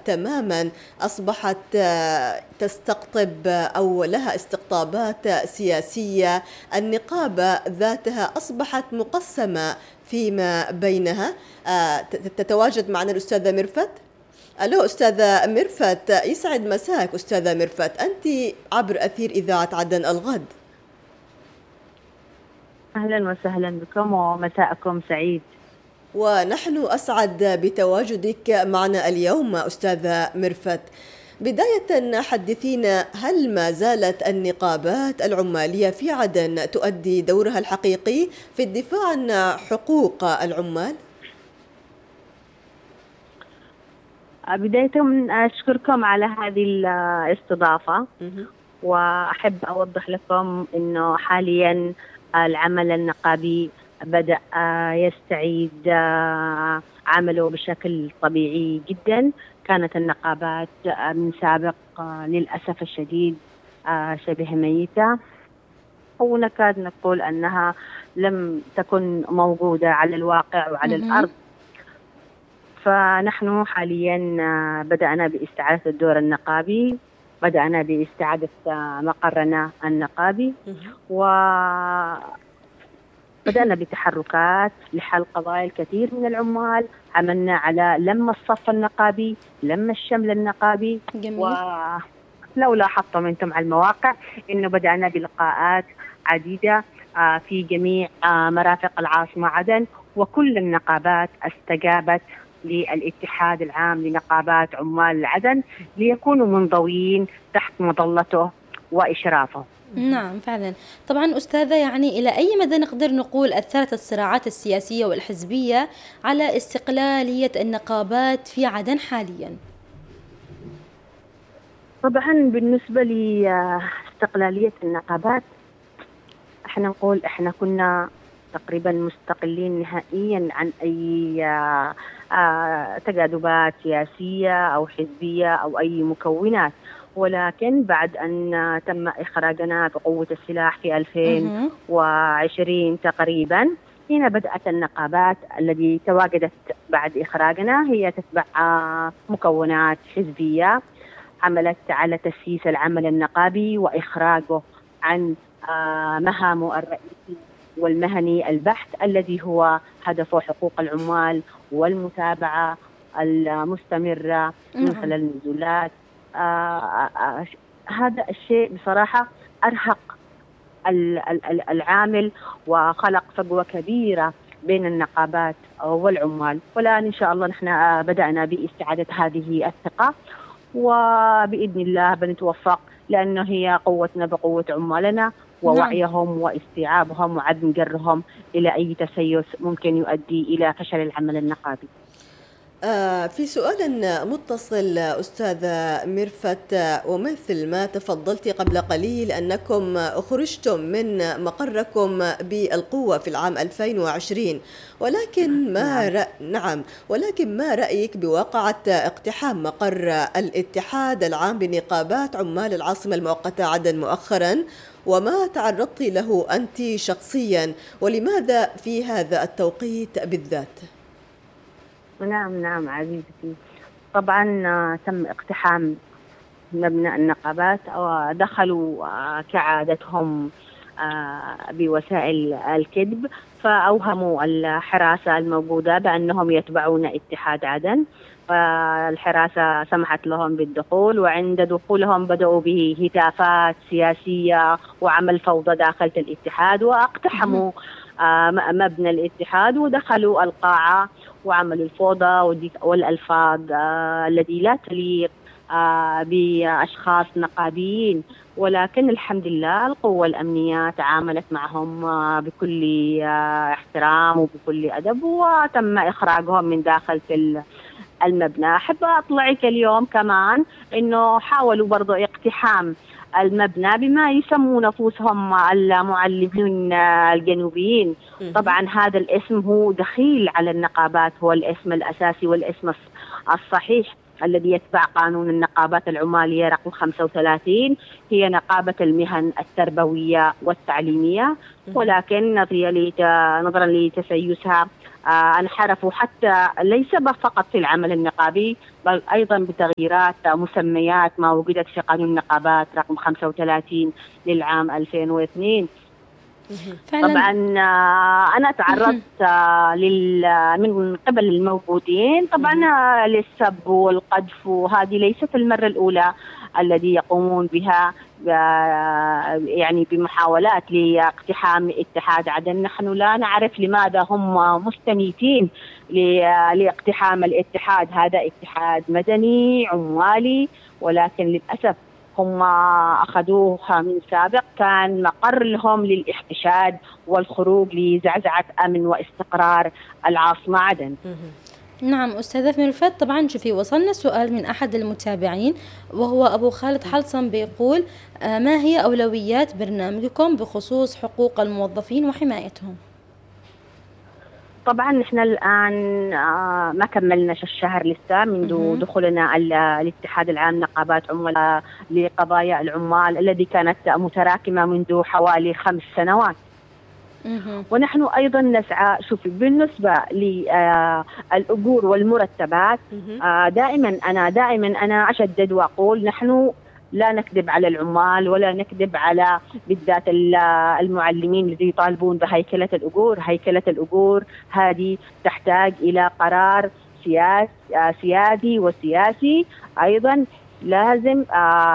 تماما أصبحت تستقطب أو لها استقطابات سياسية. النقابة ذاتها أصبحت مقسمة فيما بينها. تتواجد معنا الأستاذة مرفت. ألو أستاذة مرفت، يسعد مساك أستاذة مرفت، أنت عبر أثير إذاعة عدن الغد. أهلا وسهلا بكم ومساءكم سعيد. ونحن أسعد بتواجدك معنا اليوم أستاذة مرفت. بداية حدثينا، هل ما زالت النقابات العمالية في عدن تؤدي دورها الحقيقي في الدفاع عن حقوق العمال؟ بداية أشكركم على هذه الاستضافة، وأحب أوضح لكم أنه حاليا العمل النقابي بدأ يستعيد عمله بشكل طبيعي جدا. كانت النقابات من سابق للأسف الشديد شبه ميتة، ونكاد نقول أنها لم تكن موجودة على الواقع وعلى الأرض. فنحن حاليا بدأنا باستعادة الدور النقابي، بدأنا باستعادة مقرنا النقابي، وبدأنا بتحركات لحل قضايا الكثير من العمال. عملنا على لم الصف النقابي، لم الشمل النقابي. ولو لاحظتم أنتم على المواقع إنه بدأنا بلقاءات عديدة في جميع مرافق العاصمة عدن، وكل النقابات استجابت للاتحاد العام لنقابات عمال عدن ليكونوا منضويين تحت مظلته وإشرافه. نعم فعلا. طبعا أستاذة، يعني إلى أي مدى نقدر نقول أثرت الصراعات السياسية والحزبية على استقلالية النقابات في عدن حاليا؟ طبعا بالنسبة لاستقلالية النقابات، احنا نقول احنا كنا تقريبا مستقلين نهائيا عن أي تجاذبات سياسية أو حزبية أو أي مكونات. ولكن بعد أن تم إخراجنا بقوة السلاح في 2020 تقريبا، هنا بدأت النقابات التي تواجدت بعد إخراجنا هي تتبع مكونات حزبية عملت على تسييس العمل النقابي وإخراجه عن مهامه الرئيسي والمهني البحث الذي هو هدفه حقوق العمال والمتابعة المستمرة من خلال النزولات. هذا الشيء بصراحة أرهق العامل وخلق فجوة كبيرة بين النقابات والعمال. والآن إن شاء الله نحن بدأنا باستعادة هذه الثقة، وبإذن الله بنتوفق، لأنه هي قوتنا بقوة عمالنا ووعيهم واستيعابهم وعدم جرهم إلى أي تسيس ممكن يؤدي إلى فشل العمل النقابي. في سؤال متصل أستاذة مرفت، ومثل ما تفضلت قبل قليل أنكم خرجتم من مقركم بالقوة في العام 2020، ولكن ما رأيك بواقعة اقتحام مقر الاتحاد العام لنقابات عمال العاصمة المؤقتة عدن مؤخرا، وما تعرضت له أنت شخصيا، ولماذا في هذا التوقيت بالذات؟ نعم عزيزتي، طبعا تم اقتحام مبنى النقابات ودخلوا كعادتهم بوسائل الكذب، فأوهموا الحراسة الموجودة بأنهم يتبعون اتحاد عدن، فالحراسة سمحت لهم بالدخول، وعند دخولهم بدأوا بهتافات سياسية وعمل فوضى داخل الاتحاد، واقتحموا مبنى الاتحاد ودخلوا القاعة وعملوا الفوضى والألفاظ التي لا تليق بأشخاص نقابيين. ولكن الحمد لله القوة الأمنية تعاملت معهم بكل احترام وبكل أدب، وتم إخراجهم من داخل المبنى. أحب أطلعك اليوم كمان إنه حاولوا برضو اقتحام المبنى بما يسمون نفوسهم المعلمين الجنوبيين. طبعا هذا الاسم هو دخيل على النقابات، هو الاسم الأساسي والاسم الصحيح الذي يتبع قانون النقابات العمالية رقم 35، هي نقابة المهن التربوية والتعليمية. ولكن نظرا لتسيسها انحرفوا، حتى ليس فقط في العمل النقابي بل أيضا بتغييرات مسميات ما وجدت في قانون النقابات رقم 35 للعام 2002. فعلا. طبعا أنا تعرضت من قبل الموجودين طبعا للسب والقذف، وهذه ليست المرة الأولى الذي يقومون بها يعني بمحاولات لاقتحام اتحاد عدن. نحن لا نعرف لماذا هم مستميتين لاقتحام الاتحاد، هذا اتحاد مدني عمالي، ولكن للأسف هم أخذوها من سابق كان مقر لهم للاحتشاد والخروج لزعزعة أمن واستقرار العاصمة عدن. نعم أستاذة ميرفت، طبعا شوفي وصلنا سؤال من أحد المتابعين وهو أبو خالد حلصم بيقول ما هي أولويات برنامجكم بخصوص حقوق الموظفين وحمايتهم؟ طبعا نحن الآن ما كملناش الشهر لسه منذ دخولنا الاتحاد العام نقابات عمال لقضايا العمال الذي كانت متراكمة منذ حوالي 5 سنوات. ونحن أيضا نسعى، شوفي بالنسبة للأجور والمرتبات دائما أنا أشدد وأقول نحن لا نكذب على العمال ولا نكذب على بالذات المعلمين الذي يطالبون بهيكلة الأجور. هيكلة الأجور هذه تحتاج إلى قرار سيادي وسياسي. أيضا لازم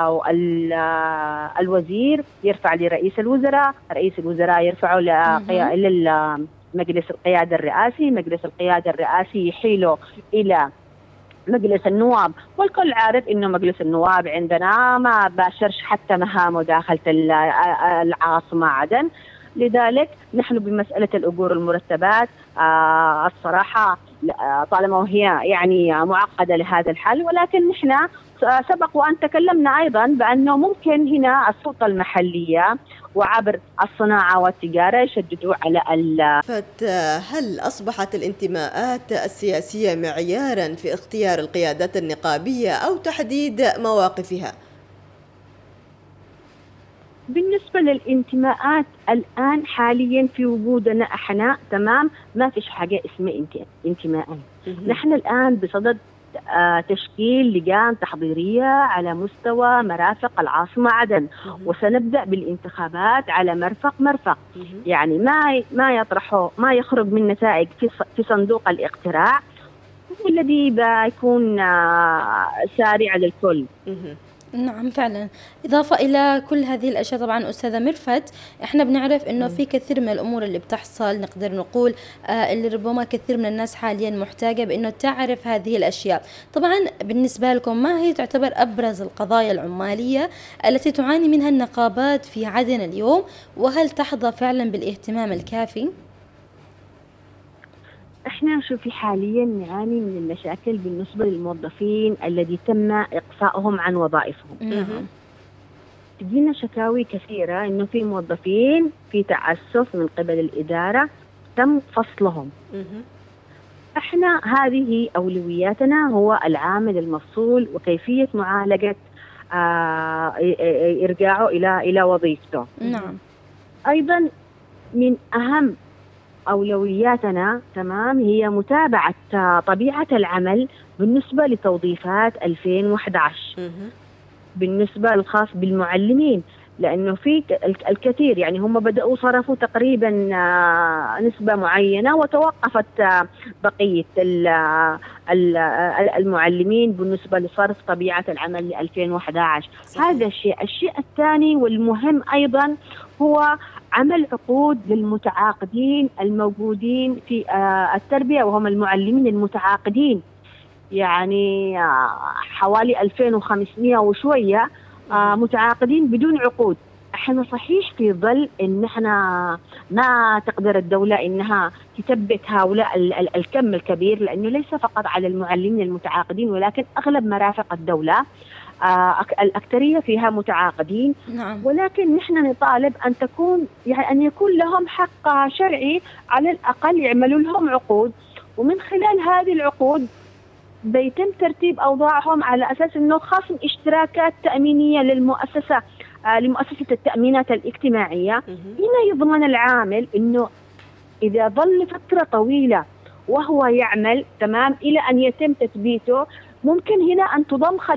الوزير يرفع لرئيس الوزراء، رئيس الوزراء يرفعه إلى مجلس القيادة الرئاسي، مجلس القيادة الرئاسي يحيله إلى مجلس النواب. والكل عارف إنه مجلس النواب عندنا ما باشرش حتى مهامه داخل العاصمة عدن. لذلك نحن بمسألة الأجور المرتبات الصراحة طالما هي يعني معقدة لهذا الحل، ولكن نحن سبق وأن تكلمنا أيضا بأنه ممكن هنا السلطة المحلية وعبر الصناعة والتجارة يشددوا على هل أصبحت الانتماءات السياسية معيارا في اختيار القيادات النقابية أو تحديد مواقفها؟ بالنسبة للانتماءات الآن حاليا في وجودنا احنا تمام ما فيش حاجة اسمها انتماءات. نحن الآن بصدد تشكيل لجان تحضيرية على مستوى مرافق العاصمة عدن، وسنبدأ بالانتخابات على مرفق يعني ما يطرحه ما يخرج من نتائج في صندوق الاقتراع هو الذي بيكون ساري على الكل. نعم فعلا. إضافة إلى كل هذه الأشياء طبعا أستاذة ميرفت إحنا بنعرف إنه في كثير من الأمور اللي بتحصل نقدر نقول اللي ربما كثير من الناس حاليا محتاجة بإنه تعرف هذه الأشياء. طبعا بالنسبة لكم ما هي تعتبر أبرز القضايا العمالية التي تعاني منها النقابات في عدن اليوم، وهل تحظى فعلا بالاهتمام الكافي؟ احنا شوفي حاليا نعاني من المشاكل بالنسبة للموظفين الذي تم إقصائهم عن وظائفهم. تجينا شكاوي كثيرة إنه في موظفين في تعسف من قبل الإدارة تم فصلهم. احنا هذه أولوياتنا هو العامل المفصول وكيفية معالجة إرجاعه إلى وظيفته. نعم. أيضا من أهم أولوياتنا تمام هي متابعة طبيعة العمل بالنسبة لتوظيفات 2011 بالنسبة الخاص بالمعلمين، لأنه في الكثير يعني هم بدأوا صرفوا تقريبا نسبة معينة وتوقفت بقية المعلمين بالنسبة لصرف طبيعة العمل ل 2011. هذا الشيء الثاني والمهم أيضا هو عمل عقود للمتعاقدين الموجودين في التربية وهم المعلمين المتعاقدين، يعني حوالي 2500 وشوية متعاقدين بدون عقود. احنا صحيح في ظل ان احنا ما تقدر الدولة انها تثبت هؤلاء الكم الكبير، لانه ليس فقط على المعلمين المتعاقدين ولكن اغلب مرافق الدولة الأكثرية فيها متعاقدين. نعم. ولكن نحن نطالب أن تكون يعني أن يكون لهم حق شرعي، على الأقل يعملوا لهم عقود، ومن خلال هذه العقود بيتم ترتيب أوضاعهم على أساس أنه خصم اشتراكات تأمينية لمؤسسة التأمينات الاجتماعية. هنا يضمن العامل أنه إذا ظل فترة طويلة وهو يعمل تمام إلى أن يتم تثبيته، ممكن هنا أن تضم